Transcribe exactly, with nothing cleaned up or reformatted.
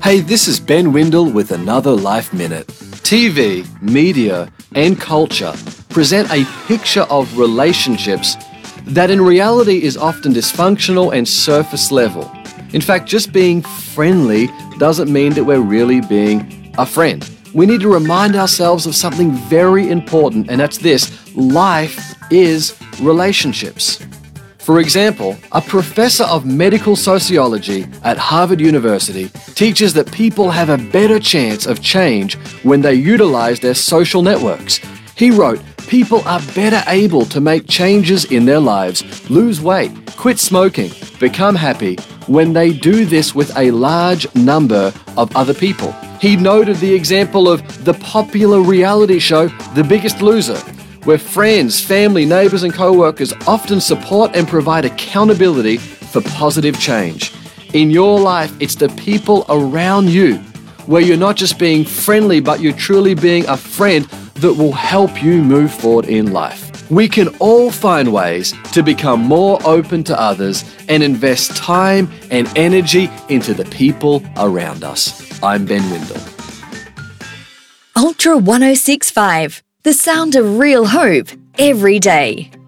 Hey, this is Ben Windle with another Life Minute. T V, media, and culture present a picture of relationships that in reality is often dysfunctional and surface level. In fact, just being friendly doesn't mean that we're really being a friend. We need to remind ourselves of something very important, and that's this: life is relationships. For example, a professor of medical sociology at Harvard University teaches that people have a better chance of change when they utilize their social networks. He wrote, "People are better able to make changes in their lives, lose weight, quit smoking, become happy when they do this with a large number of other people." He noted the example of the popular reality show The Biggest Loser, where friends, family, neighbors, and co-workers often support and provide accountability for positive change. In your life, it's the people around you where you're not just being friendly, but you're truly being a friend that will help you move forward in life. We can all find ways to become more open to others and invest time and energy into the people around us. I'm Ben Windle. Ultra one oh six point five, the sound of real hope every day.